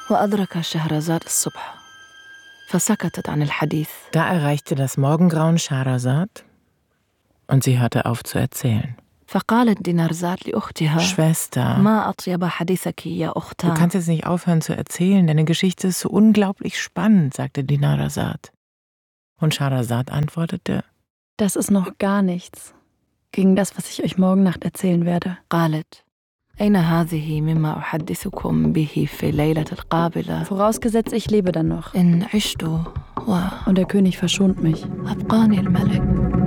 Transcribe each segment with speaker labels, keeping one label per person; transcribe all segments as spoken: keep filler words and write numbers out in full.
Speaker 1: وأدرك شهرزاد الصبح فسكتت عن الحديث.
Speaker 2: Da erreichte das Morgengrauen Scheherazad und sie hörte auf zu erzählen.
Speaker 1: فقالت دينارزاد لأختها
Speaker 2: Schwester,
Speaker 1: ما أطيب حديثك يا
Speaker 2: du
Speaker 1: أختان.
Speaker 2: kannst jetzt nicht aufhören zu erzählen, deine Geschichte ist so unglaublich spannend, sagte Dinarzad. Und Scheherazad antwortete:
Speaker 3: Das ist noch gar nichts gegen das, was ich euch morgen Nacht erzählen werde.
Speaker 1: قالت أين هذه مما أحدثكم به في الليلة القابلة
Speaker 3: Vorausgesetzt, ich lebe dann noch.
Speaker 1: إن عشت
Speaker 3: Und der König verschont mich.
Speaker 1: وأبقاني الملك.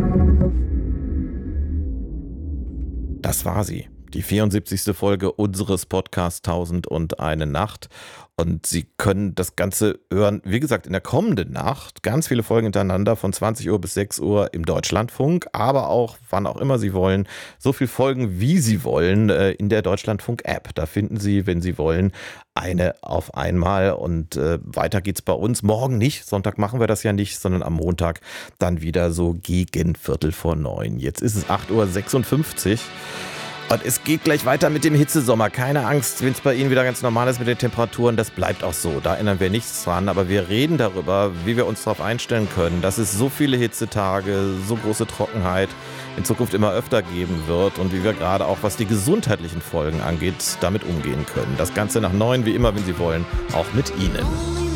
Speaker 4: Das war sie, die vierundsiebzigste Folge unseres Podcasts Tausend und eine Nacht. Und Sie können das Ganze hören, wie gesagt, in der kommenden Nacht. Ganz viele Folgen hintereinander von zwanzig Uhr bis sechs Uhr im Deutschlandfunk, aber auch, wann auch immer Sie wollen, so viele Folgen, wie Sie wollen, in der Deutschlandfunk-App. Da finden Sie, wenn Sie wollen, eine auf einmal. Und äh, weiter geht's bei uns. Morgen nicht, Sonntag machen wir das ja nicht, sondern am Montag dann wieder so gegen Viertel vor neun. Jetzt ist es acht Uhr sechsundfünfzig. Und es geht gleich weiter mit dem Hitzesommer. Keine Angst, wenn es bei Ihnen wieder ganz normal ist mit den Temperaturen. Das bleibt auch so. Da ändern wir nichts dran. Aber wir reden darüber, wie wir uns darauf einstellen können, dass es so viele Hitzetage, so große Trockenheit in Zukunft immer öfter geben wird. Und wie wir gerade auch, was die gesundheitlichen Folgen angeht, damit umgehen können. Das Ganze nach neun, wie immer, wenn Sie wollen, auch mit Ihnen.